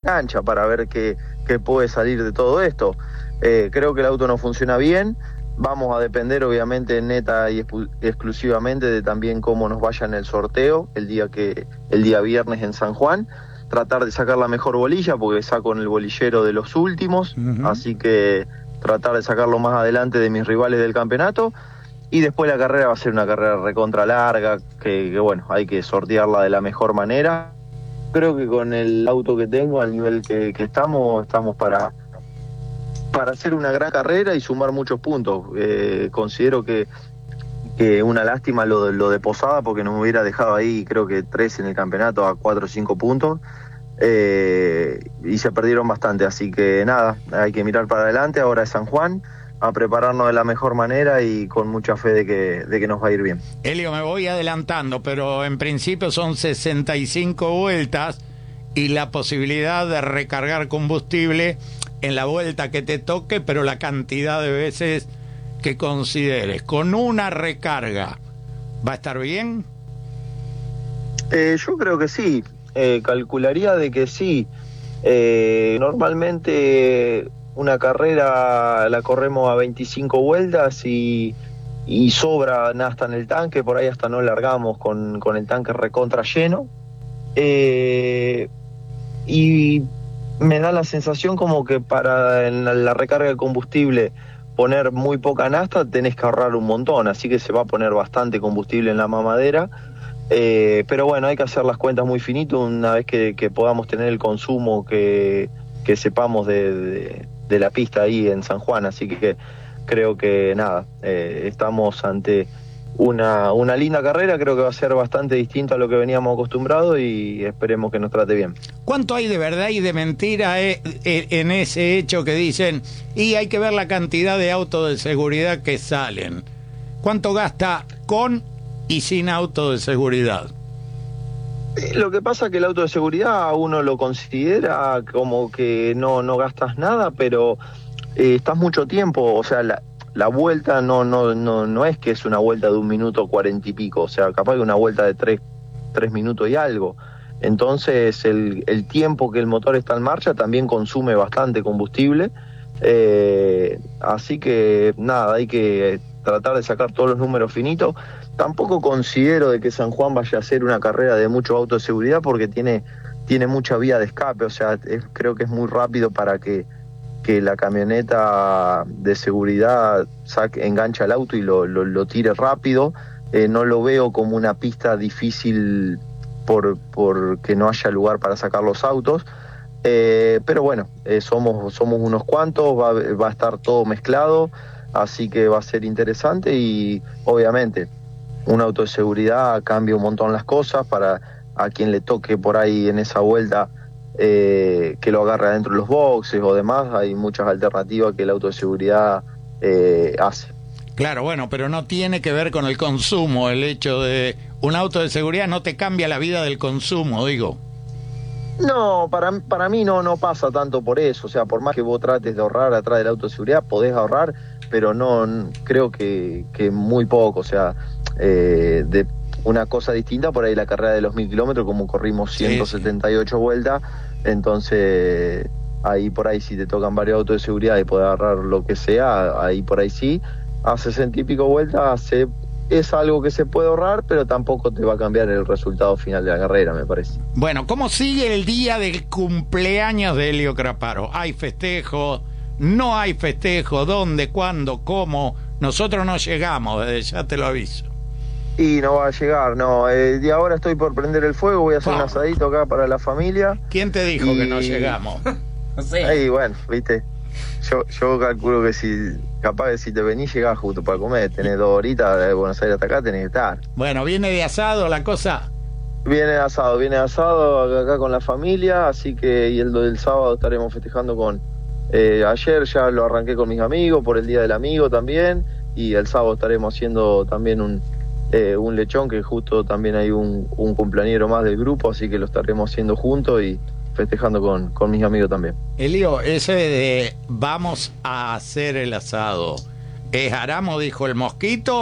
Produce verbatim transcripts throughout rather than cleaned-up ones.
cancha para ver qué, qué puede salir de todo esto. Eh, creo que el auto no funciona bien. Vamos a depender obviamente neta y exclusivamente de también cómo nos vaya en el sorteo el día que el día viernes en San Juan. Tratar de sacar la mejor bolilla porque saco en el bolillero de los últimos, uh-huh. Así que tratar de sacarlo más adelante de mis rivales del campeonato. Y después la carrera va a ser una carrera recontra larga, que, que bueno, hay que sortearla de la mejor manera. Creo que con el auto que tengo, al nivel que, que estamos, estamos para... para hacer una gran carrera y sumar muchos puntos. Eh, considero que, que una lástima lo de, lo de Posada, porque nos hubiera dejado ahí creo que tres en el campeonato a cuatro o cinco puntos, eh, y se perdieron bastante, así que nada, hay que mirar para adelante. Ahora es San Juan, a prepararnos de la mejor manera y con mucha fe de que, de que nos va a ir bien. Elio, me voy adelantando, pero en principio son sesenta y cinco vueltas y la posibilidad de recargar combustible en la vuelta que te toque, pero la cantidad de veces que consideres. Con una recarga, ¿va a estar bien? Eh, yo creo que sí, eh, calcularía de que sí. Eh, normalmente una carrera la corremos a veinticinco vueltas y, y sobra nafta en el tanque, por ahí hasta no largamos con, con el tanque recontra lleno. Eh, y me da la sensación como que para en la, la recarga de combustible poner muy poca nafta tenés que ahorrar un montón, así que se va a poner bastante combustible en la mamadera, eh, pero bueno, hay que hacer las cuentas muy finito una vez que, que podamos tener el consumo que, que sepamos de, de, de la pista ahí en San Juan, así que creo que nada, eh, estamos ante Una, una linda carrera. Creo que va a ser bastante distinto a lo que veníamos acostumbrados y esperemos que nos trate bien. ¿Cuánto hay de verdad y de mentira eh, eh, en ese hecho que dicen y hay que ver la cantidad de autos de seguridad que salen? ¿Cuánto gasta con y sin auto de seguridad? Lo que pasa es que el auto de seguridad uno lo considera como que no, no gastas nada, pero eh, estás mucho tiempo, o sea, la, la vuelta no, no, no, no es que es una vuelta de un minuto cuarenta y pico, o sea, capaz que una vuelta de tres, tres minutos y algo. Entonces el, el tiempo que el motor está en marcha también consume bastante combustible, eh, así que nada, hay que tratar de sacar todos los números finitos. Tampoco considero de que San Juan vaya a ser una carrera de mucho auto de seguridad porque tiene, tiene mucha vía de escape, o sea, es, creo que es muy rápido para que, que la camioneta de seguridad saque, engancha el auto y lo, lo, lo tire rápido. Eh, no lo veo como una pista difícil por, por que no haya lugar para sacar los autos, eh, pero bueno, eh, somos, somos unos cuantos, va, va a estar todo mezclado, así que va a ser interesante y obviamente un auto de seguridad cambia un montón las cosas para a quien le toque por ahí en esa vuelta, eh, que lo agarre adentro de los boxes o demás. Hay muchas alternativas que el auto de seguridad eh, hace. Claro, bueno, pero no tiene que ver con el consumo. El hecho de un auto de seguridad no te cambia la vida del consumo, digo. No, para, para mí no, no pasa tanto por eso. O sea, por más que vos trates de ahorrar atrás del auto de seguridad, podés ahorrar, pero no, creo que, que muy poco. O sea, eh, de una cosa distinta por ahí la carrera de los mil kilómetros, como corrimos ciento setenta y ocho sí, sí. vueltas, entonces ahí por ahí si te tocan varios autos de seguridad y podés agarrar lo que sea, ahí por ahí sí. A sesenta y pico vueltas se, es algo que se puede ahorrar, pero tampoco te va a cambiar el resultado final de la carrera, me parece. Bueno, ¿cómo sigue el día del cumpleaños de Elio Craparo? ¿Hay festejo? ¿No hay festejo? ¿Dónde? ¿Cuándo? ¿Cómo? Nosotros no llegamos, ya te lo aviso. Y no va a llegar, no. Eh, y ahora estoy por prender el fuego, voy a hacer oh. un asadito acá para la familia. ¿Quién te dijo y... que no llegamos? No sé. Ahí, bueno, viste. Yo, yo calculo que si, capaz que si te venís llegás justo para comer, tenés dos horitas de Buenos Aires hasta acá, tenés que estar. Bueno, ¿viene de asado la cosa? Viene de asado, viene de asado acá con la familia, así que y el del sábado estaremos festejando con... Eh, ayer ya lo arranqué con mis amigos por el Día del Amigo también, y el sábado estaremos haciendo también un, eh, un lechón, que justo también hay un, un cumpleañero más del grupo, así que lo estaremos haciendo juntos y festejando con, con mis amigos también. Elio, ese de vamos a hacer el asado, ¿es Aramo, dijo el Mosquito,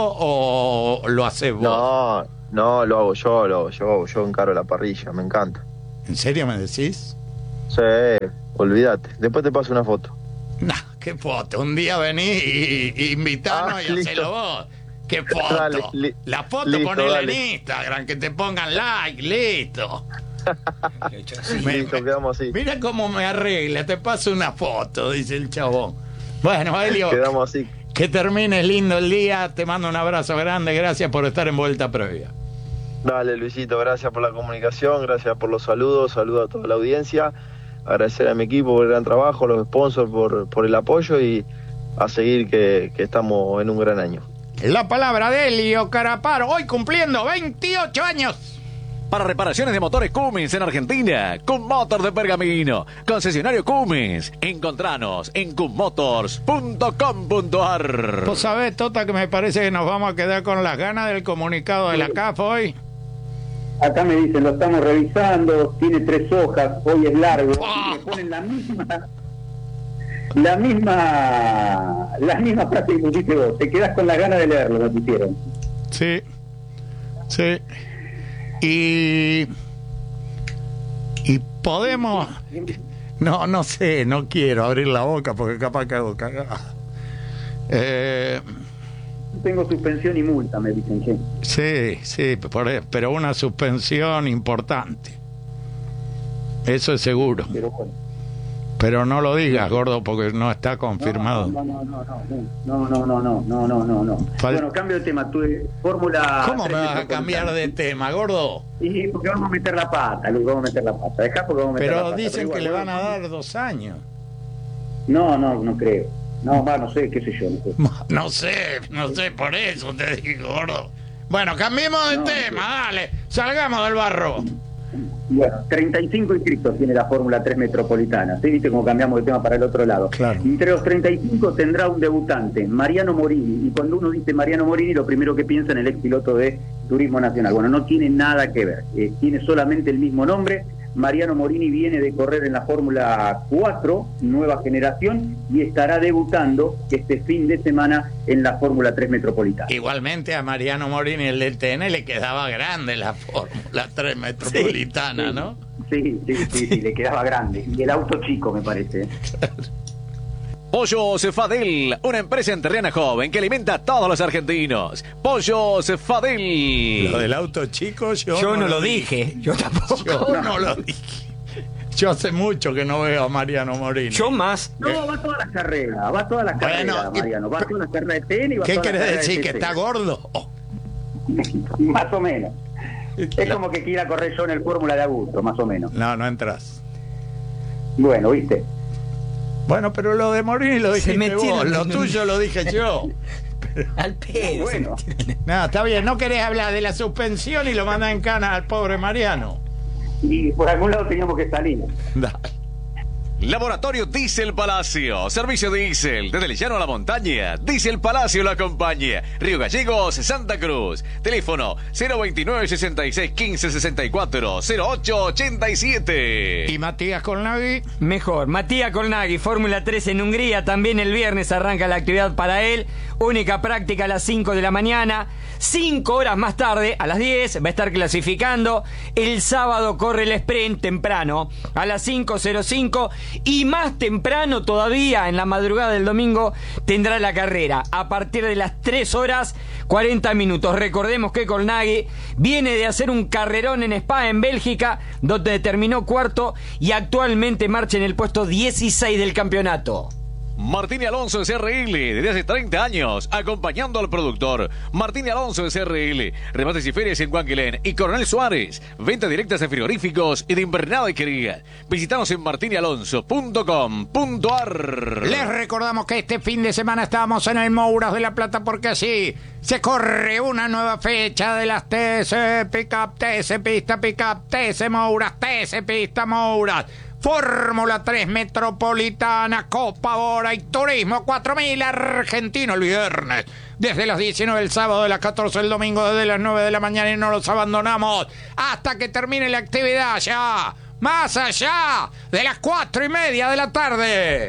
o lo haces vos? No, no, lo hago yo, lo hago yo, yo encaro la parrilla, me encanta. ¿En serio me decís? Sí, olvídate. Después te paso una foto. No, qué foto. Un día venís y, y invitanos Ah, y listo. hacelo vos. ¿Qué foto? Dale, li- La foto listo, ponela dale. en Instagram, que te pongan like, listo. Me- Listo, quedamos así. Mira cómo me arregla, te paso una foto, dice el chabón. Bueno, Helio, Quedamos así. que termines lindo el día, te mando un abrazo grande, gracias por estar en Vuelta Previa. Dale, Luisito, gracias por la comunicación, gracias por los saludos, saludo a toda la audiencia, agradecer a mi equipo por el gran trabajo, a los sponsors por, por el apoyo y a seguir que, que estamos en un gran año. La palabra de Helio Caraparo, hoy cumpliendo veintiocho años. Para reparaciones de motores Cummins en Argentina, Cummotor de Pergamino, concesionario Cummins. Encontranos en cummotors punto com punto a r. Vos sabés, Tota, que me parece que nos vamos a quedar con las ganas del comunicado de la C A F hoy. Acá me dicen, lo estamos revisando, tiene tres hojas, hoy es largo, Ah. y me ponen la misma, la misma, la misma frase que pusiste vos, te quedás con las ganas de leerlo, me pusieron. Sí, sí. Y... Y podemos... No, no sé, no quiero abrir la boca porque capaz que hago cagada. Eh, Tengo suspensión y multa, me dicen, che. sí, sí, por- pero una suspensión importante. Eso es seguro. Pero bueno. Pero no lo digas, gordo, porque no está confirmado. No, no, no, no, no, no, no, no, no, no, no, no. Fal- Bueno, cambio de tema, tu fórmula... ¿Cómo me tres vas a cambiar de tema, gordo? Sí, porque vamos a meter la pata, Luis, vamos a meter la pata. Dejá porque vamos a meter la Pero pata. dicen igual, que le bueno, van a dar dos años. No, no, no creo. No, va, no sé, qué sé yo, no sé. No sé, no sé, por eso te digo, gordo. Bueno, cambiemos de No, tema, dale. Salgamos del barro. Bueno, treinta y cinco inscritos tiene la Fórmula tres Metropolitana. ¿Sí? ¿Viste cómo cambiamos de tema para el otro lado? Claro. Entre los treinta y cinco tendrá un debutante, Mariano Morini. Y cuando uno dice Mariano Morini, lo primero que piensa en el ex piloto de Turismo Nacional. Bueno, no tiene nada que ver. Eh, tiene solamente el mismo nombre. Mariano Morini viene de correr en la Fórmula cuatro, nueva generación, y estará debutando este fin de semana en la Fórmula tres Metropolitana. Igualmente a Mariano Morini el D T N le quedaba grande la Fórmula tres Metropolitana, Sí, ¿no? Sí, sí, sí, sí, le quedaba grande. Y el auto chico, me parece. Pollos Fadel, una empresa enterriana joven que alimenta a todos los argentinos. Pollos Fadel. Lo del auto chico yo, Yo no lo dije, yo tampoco. Yo no lo dije. Yo hace mucho que no veo a Mariano Morini. Yo más. No, va todas las carreras, va todas las Bueno, carreras, ¿y- Mariano. Va todas las carreras de tenis, va ¿Qué todas las querés carreras de decir? ¿Que T C. está gordo? Oh. Más o menos. Es como que quiera correr yo en el Fórmula de Augusto, más o menos. No, no entras. Bueno, ¿viste? Bueno, pero lo de Morini lo Se dijiste metieron vos, lo en- tuyo lo dije yo. Al pedo. Bueno. No, está bien, no querés hablar de la suspensión y lo mandás en cana al pobre Mariano. Y por algún lado teníamos que salir. Dale. Laboratorio Diesel Palacio. Servicio diésel. Desde el llano a la montaña. Diesel Palacio lo acompaña. Río Gallegos, Santa Cruz. Teléfono cero veintinueve, sesenta y seis, quince, sesenta y cuatro, cero ocho ochenta y siete. ¿Y Matías Colnaghi? Mejor. Matías Colnaghi, Fórmula tres en Hungría. También el viernes arranca la actividad para él. Única práctica a las cinco de la mañana. Cinco horas más tarde, a las diez, va a estar clasificando. El sábado corre el sprint temprano, a las cinco cero cinco. Y más temprano todavía, en la madrugada del domingo, tendrá la carrera. A partir de las tres horas, cuarenta minutos. Recordemos que Colnaghi viene de hacer un carrerón en Spa, en Bélgica, donde terminó cuarto y actualmente marcha en el puesto dieciséis del campeonato. Martín Alonso S R L, desde hace treinta años, acompañando al productor. Martín Alonso S R L, remates y ferias en Guanquilén y Coronel Suárez. Ventas directas de frigoríficos y de invernada y querida. Visítanos en martín alonso punto com punto a r. Les recordamos que este fin de semana estamos en el Mouras de La Plata porque así se corre una nueva fecha de las T S Pickup, T S Pista Pickup, T S Mouras, T S Pista Mouras. Fórmula tres Metropolitana, Copa Bora y Turismo cuatro mil argentino el viernes. Desde las diecinueve el sábado, de las catorce el domingo, desde las nueve de la mañana y no los abandonamos hasta que termine la actividad ya. Más allá de las cuatro y media de la tarde.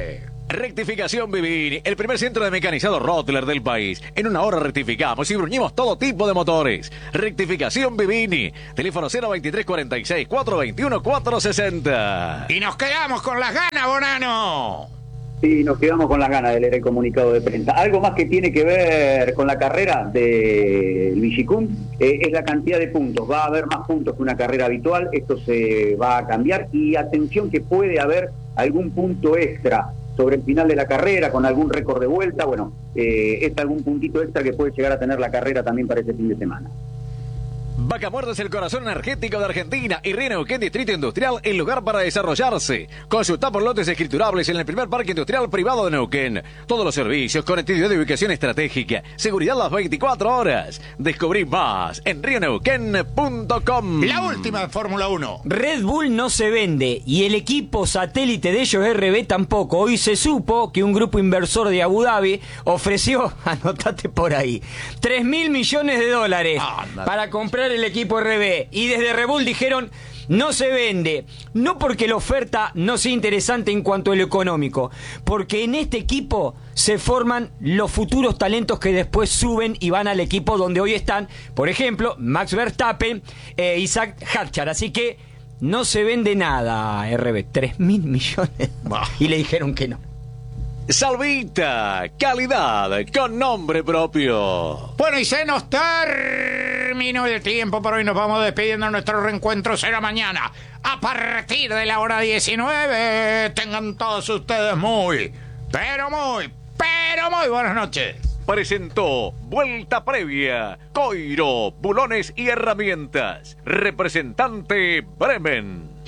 Rectificación Vivini, el primer centro de mecanizado Rottler del país. En una hora rectificamos y bruñimos todo tipo de motores. Rectificación Vivini, teléfono cero veintitrés cuarenta y seis, cuatrocientos veintiuno, cuatrocientos sesenta. Y nos quedamos con las ganas, Bonano. Sí, nos quedamos con las ganas de leer el comunicado de prensa. Algo más que tiene que ver con la carrera del Vigicum eh, es la cantidad de puntos. Va a haber más puntos que una carrera habitual, esto se va a cambiar y atención que puede haber algún punto extra sobre el final de la carrera, con algún récord de vuelta. Bueno, eh, es algún puntito extra que puede llegar a tener la carrera también para ese fin de semana. Vaca Muerta es el corazón energético de Argentina y Río Neuquén Distrito Industrial, el lugar para desarrollarse. Consulta por lotes escriturables en el primer parque industrial privado de Neuquén. Todos los servicios, conectividad de ubicación estratégica, seguridad las veinticuatro horas. Descubrí más en río neuquén punto com. La última de Fórmula uno. Red Bull no se vende y el equipo satélite de ellos R B tampoco. Hoy se supo que un grupo inversor de Abu Dhabi ofreció, anotate por ahí, tres mil millones de dólares Ah, para comprar el equipo R B. Y desde Red Bull dijeron, no se vende. No porque la oferta no sea interesante en cuanto a lo económico, porque en este equipo se forman los futuros talentos que después suben y van al equipo donde hoy están. Por ejemplo, Max Verstappen, eh, Isaac Hadjar. Así que no se vende nada, R B. Tres mil millones. Bah. Y le dijeron que no. Salvita, calidad con nombre propio. Bueno, y se nos terminó el tiempo por hoy. Nos vamos despidiendo. Nuestro reencuentro será mañana a partir de la hora diecinueve. Tengan todos ustedes muy, pero muy, pero muy buenas noches. Presentó Vuelta Previa, Coiro, Bulones y Herramientas. Representante Bremen.